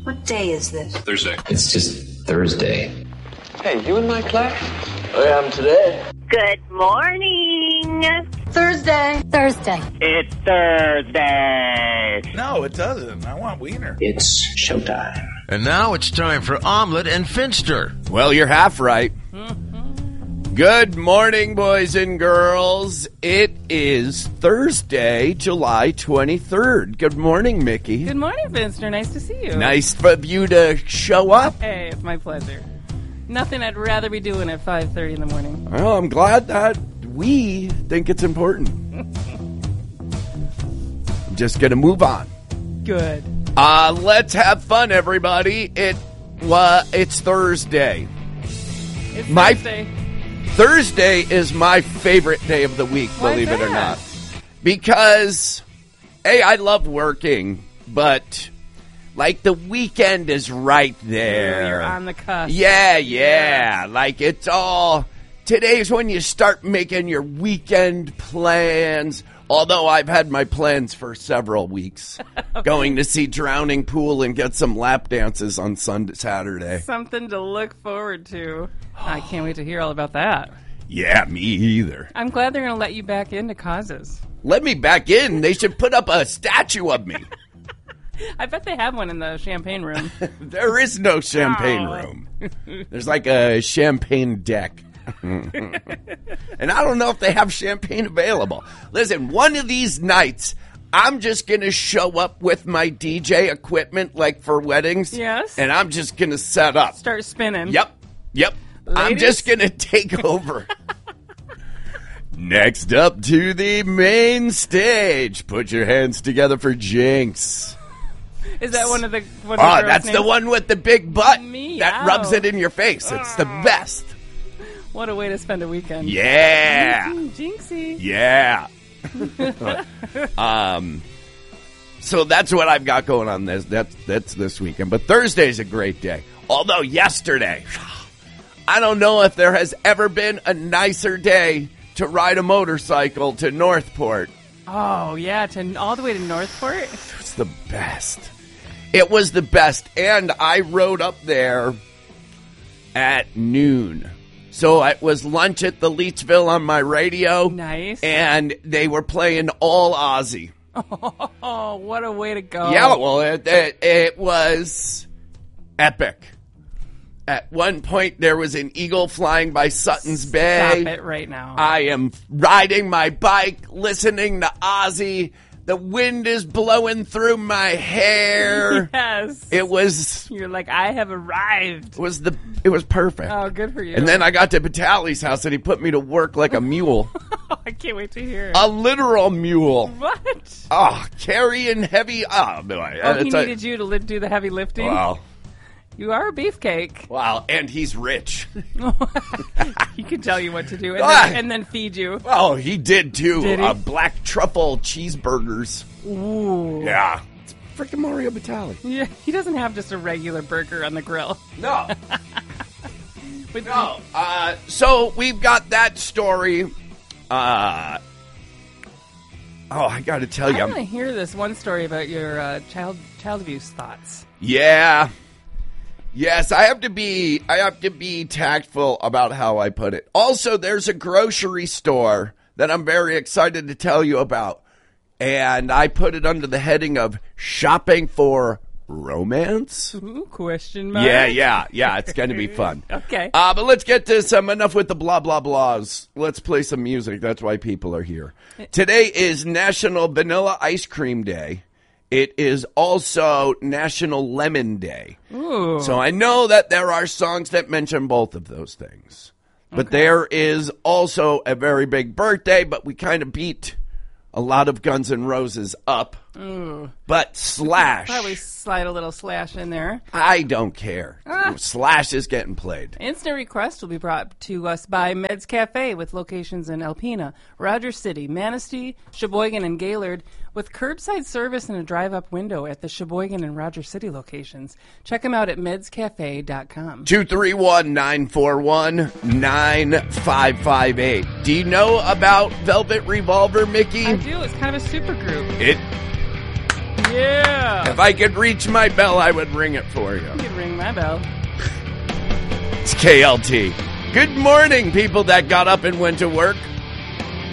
What day is this? Thursday. It's just Thursday. Hey, you in my class? I am today. Good morning. Thursday. Thursday. It's Thursday. No, it doesn't. I want wiener. It's showtime. And now it's time for Omelet and Finster. Well, you're half right. Good morning, boys and girls. It is Thursday, July 23rd. Good morning, Mickey. Good morning, Finster. Nice to see you. Nice for you to show up. Hey, it's my pleasure. Nothing I'd rather be doing at 5:30 in the morning. Well, I'm glad that we think it's important. I'm just going to move on. Good. Let's have fun, everybody. It's Thursday. It's Thursday. Thursday is my favorite day of the week, believe it or not. Because, hey, I love working, but, like, the weekend is right there. You're on the cusp. Yeah. Like, it's all... Today's when you start making your weekend plans. Although I've had my plans for several weeks. Okay. Going to see Drowning Pool and get some lap dances on Saturday. Something to look forward to. I can't wait to hear all about that. Yeah, me either. I'm glad they're going to let you back into causes. Let me back in? They should put up a statue of me. I bet they have one in the champagne room. There is no champagne room. There's like a champagne deck. And I don't know if they have champagne available. Listen, one of these nights, I'm just going to show up with my DJ equipment like for weddings. Yes. And I'm just going to set up. Start spinning. Yep. Ladies? I'm just going to take over. Next up to the main stage. Put your hands together for Jinx. Is that one of the that's names? The one with the big butt Meow. that rubs it in your face. It's the best. What a way to spend a weekend. Yeah. Jinxie. Yeah. So that's what I've got going on that's this weekend. But Thursday's a great day. Although yesterday, I don't know if there has ever been a nicer day to ride a motorcycle to Northport. Oh, yeah, all the way to Northport? It was the best. It was the best. And I rode up there at noon. So it was lunch at the Leechville on my radio. Nice. And they were playing all Ozzy. Oh, what a way to go. Yeah, well, it was epic. At one point, there was an eagle flying by Sutton's Bay. Stop it right now. I am riding my bike, listening to Ozzy. The wind is blowing through my hair. Yes. You're like, I have arrived. It was perfect. Oh, good for you. And then I got to Batali's house and he put me to work like a mule. I can't wait to hear. A literal mule. What? Oh, carrying heavy. Oh, boy. He needed you to do the heavy lifting? Wow. You are a beefcake. Wow, and he's rich. He can tell you what to do and then feed you. Oh, he did too. Did he? Black truffle cheeseburgers. Ooh. Yeah. It's freaking Mario Batali. Yeah, he doesn't have just a regular burger on the grill. No. So we've got that story. I got to tell you. I want to hear this one story about your child abuse thoughts. Yeah. Yes, I have to be tactful about how I put it. Also, there's a grocery store that I'm very excited to tell you about. And I put it under the heading of shopping for romance. Ooh, question mark. Yeah, it's going to be fun. Okay. But let's get to enough with the blah, blah, blahs. Let's play some music. That's why people are here. Today is National Vanilla Ice Cream Day. It is also National Lemon Day. Ooh. So I know that there are songs that mention both of those things. But there is also a very big birthday, but we kind of beat a lot of Guns N' Roses up. Ooh. But Slash. Probably slide a little Slash in there. I don't care. Slash is getting played. Instant Request will be brought to us by Meds Cafe with locations in Alpena, Rogers City, Manistee, Sheboygan, and Gaylord, with curbside service and a drive-up window at the Sheboygan and Rogers City locations. Check them out at medscafe.com. 231-941-9558. Do you know about Velvet Revolver, Mickey? I do. It's kind of a super group. Yeah. Yeah. If I could reach my bell, I would ring it for you. You can ring my bell. It's KLT. Good morning, people that got up and went to work.